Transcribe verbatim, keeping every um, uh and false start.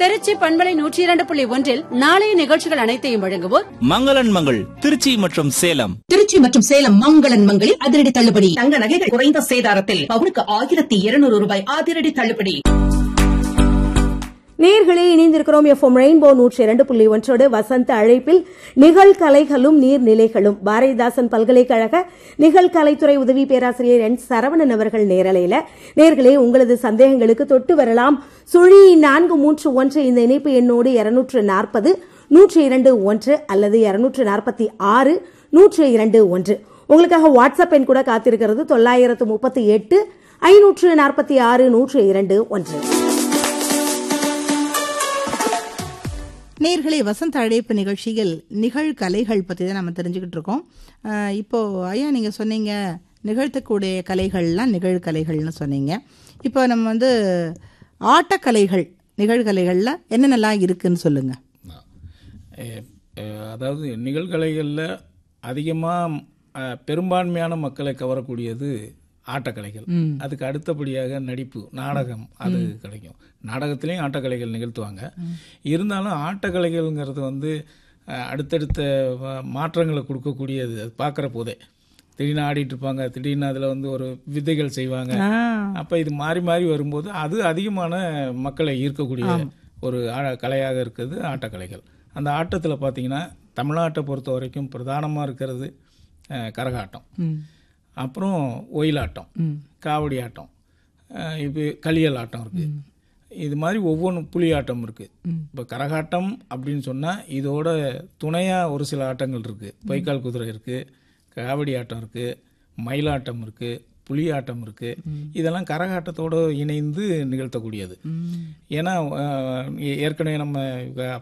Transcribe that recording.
திருச்சி பண்பலை நூற்றி இரண்டு புள்ளி ஒன்றில் நாளைய நிகழ்ச்சிகள் அனைத்தையும் வழங்குவோர் மங்களன் மங்கள் திருச்சி மற்றும் சேலம். திருச்சி மற்றும் சேலம் மங்களன் மங்களில் அதிரடி தள்ளுபடி. தங்க நகைகள் குறைந்த சேதாரத்தில் பவுனுக்கு ஆயிரத்தி இருநூறு ரூபாய் அதிரடி தள்ளுபடி. நேர்களே இணைந்திருக்கிறோம் எஃப்எம் ரெயின்போ நூற்றி இரண்டு புள்ளி ஒன்றோடு வசந்த அழைப்பில் நிகழ்கலைகளும் நீர்நிலைகளும் பாரதிதாசன் பல்கலைக்கழக நிகழ்கலைத்துறை உதவி பேராசிரியர் என் சரவணன் அவர்கள் நேரலையில. நேர்களே உங்களது சந்தேகங்களுக்கு தொட்டு வரலாம். சுழி நான்கு மூன்று ஒன்று இந்த இணைப்பு எண்ணோடு இருநூற்று நாற்பது நூற்றி இரண்டு ஒன்று அல்லது இருநூற்று நாற்பத்தி ஆறு நூற்றி இரண்டு ஒன்று. உங்களுக்காக வாட்ஸ்அப் எண் கூட காத்திருக்கிறது தொள்ளாயிரத்து முப்பத்தி எட்டு ஐநூற்று நாற்பத்தி ஆறு நூற்றி இரண்டு ஒன்று. நேர்களே வசந்த அழைப்பு நிகழ்ச்சியில் நிகழ்கலைகள் பற்றி தான் நம்ம தெரிஞ்சுக்கிட்டு இருக்கோம். இப்போ ஐயா நீங்கள் சொன்னீங்க நிகழ்த்தக்கூடிய கலைகள்லாம் நிகழ்கலைகள்னு சொன்னீங்க. இப்போ நம்ம வந்து ஆட்டக்கலைகள் நிகழ்கலைகளில் என்னென்னலாம் இருக்குன்னு சொல்லுங்கள். அதாவது நிகழ்கலைகளில் அதிகமாக பெரும்பான்மையான மக்களை கவரக்கூடியது ஆட்டக்கலைகள். அதுக்கு அடுத்தபடியாக நடிப்பு, நாடகம் அது கிடைக்கும். நாடகத்திலையும் ஆட்டக்கலைகள் நிகழ்த்துவாங்க. இருந்தாலும் ஆட்டக்கலைகள்ங்கிறது வந்து அடுத்தடுத்த மாற்றங்களை கொடுக்கக்கூடியது. அது பார்க்குற போதே திடீர்னு ஆடிட்டு இருப்பாங்க, திடீர்னு அதில் வந்து ஒரு வித்தைகள் செய்வாங்க. அப்போ இது மாறி மாறி வரும்போது அது அதிகமான மக்களை ஈர்க்கக்கூடிய ஒரு கலையாக இருக்குது ஆட்டக்கலைகள். அந்த ஆட்டத்தில் பார்த்தீங்கன்னா தமிழ்நாட்டை பொறுத்த வரைக்கும் பிரதானமாக இருக்கிறது கரகாட்டம், அப்புறம் ஒயிலாட்டம், காவடி ஆட்டம், இப்போ களியல் ஆட்டம் இருக்குது. இது மாதிரி ஒவ்வொன்றும் புலியாட்டம் இருக்குது. இப்போ கரகாட்டம் அப்படின்னு சொன்னால் இதோட துணையாக ஒரு சில ஆட்டங்கள் இருக்குது. பொய்க்கால் குதிரை இருக்குது, காவடி ஆட்டம் இருக்குது, மயிலாட்டம் இருக்குது, புலியாட்டம் இருக்குது. இதெல்லாம் கரகாட்டத்தோடு இணைந்து நிகழ்த்தக்கூடியது. ஏன்னா ஏற்கனவே நம்ம